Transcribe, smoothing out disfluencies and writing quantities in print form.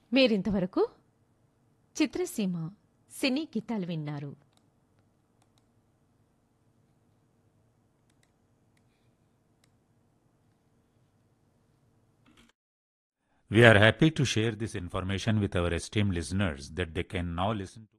మీరింతవరకు చిత్రసీమ సినీ గీతాలు విన్నారు. We are happy to share this information with our esteemed listeners that they can now listen to